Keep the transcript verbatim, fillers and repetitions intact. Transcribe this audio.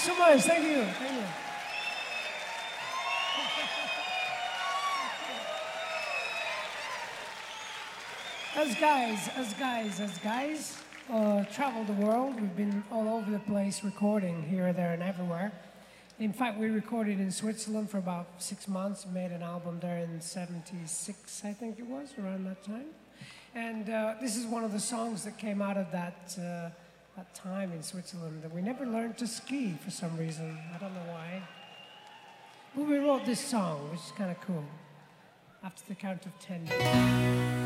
so much. Thank you. Thank you. Us guys, us guys, us guys uh, travel the world. We've been all over the place recording here, there, and everywhere. In fact, we recorded in Switzerland for about six months, made an album there in seventy-six, I think it was, around that time. And uh, this is one of the songs that came out of that, uh, that time in Switzerland. That we never learned to ski for some reason. I don't know why. But we wrote this song, which is kind of cool. After the count of ten.